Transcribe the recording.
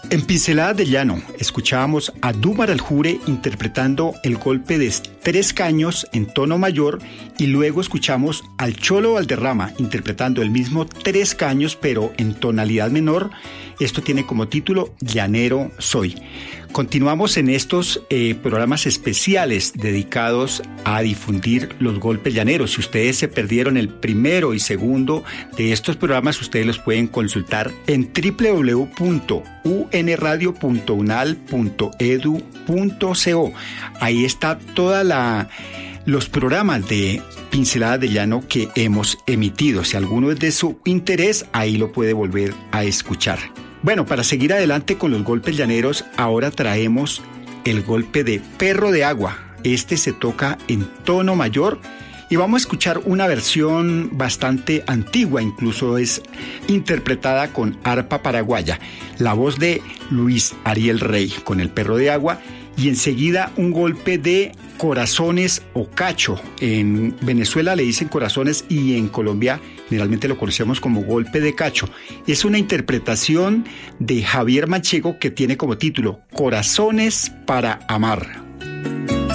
En Pinceladas de Llano escuchábamos a Dumar Aljure interpretando el golpe de Tres Caños en tono mayor y luego escuchamos al Cholo Valderrama interpretando el mismo Tres Caños pero en tonalidad menor. Esto tiene como título Llanero Soy. Continuamos en estos programas especiales dedicados a difundir los golpes llaneros. Si ustedes se perdieron el primero y segundo de estos programas, ustedes los pueden consultar en www.unradio.unal.edu.co. Ahí está los programas de Pinceladas de Llano que hemos emitido. Si alguno es de su interés, ahí lo puede volver a escuchar. Bueno, para seguir adelante con los golpes llaneros, ahora traemos el golpe de Perro de Agua. Este se toca en tono mayor y vamos a escuchar una versión bastante antigua, incluso es interpretada con arpa paraguaya. La voz de Luis Ariel Rey con el Perro de Agua y enseguida un golpe de Corazones o Cacho. En Venezuela le dicen corazones y en Colombia generalmente lo conocemos como golpe de cacho. Es una interpretación de Javier Manchego que tiene como título Corazones para Amar.